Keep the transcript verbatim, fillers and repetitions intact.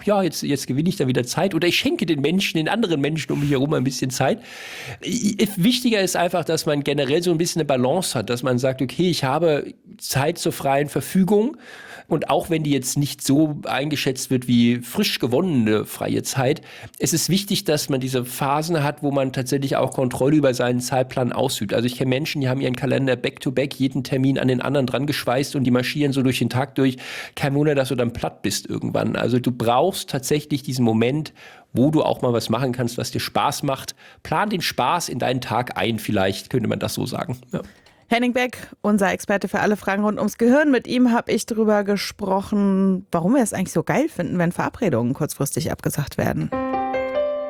ja, jetzt, jetzt gewinne ich da wieder Zeit oder ich schenke den Menschen, den anderen Menschen um mich herum ein bisschen Zeit. Wichtiger ist einfach, dass man generell so ein bisschen eine Balance hat, dass man sagt, okay, ich habe Zeit zur freien Verfügung und auch wenn die jetzt nicht so eingeschätzt wird wie frisch gewonnene freie Zeit, es ist wichtig, dass man diese Phasen hat, wo man tatsächlich auch Kontrolle über seinen Zeitplan ausübt. Also ich kenne Menschen, die haben ihren Kalender back-to-back, jeden Termin an den anderen dran geschweißt und die marschieren so durch den Tag durch. Kein Wunder, dass du dann platt bist irgendwann. Also du brauchst tatsächlich diesen Moment, wo du auch mal was machen kannst, was dir Spaß macht. Plan den Spaß in deinen Tag ein, vielleicht könnte man das so sagen. Ja. Henning Beck, unser Experte für alle Fragen rund ums Gehirn. Mit ihm habe ich darüber gesprochen, warum wir es eigentlich so geil finden, wenn Verabredungen kurzfristig abgesagt werden.